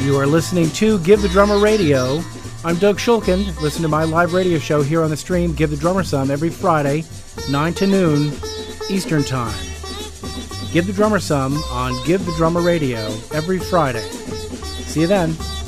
You are listening to Give the Drummer Radio. I'm Doug Shulkin. Listen to my live radio show here on the stream, Give the Drummer Some, every Friday, 9 to noon, Eastern Time. Give the Drummer Some on Give the Drummer Radio every Friday. See you then.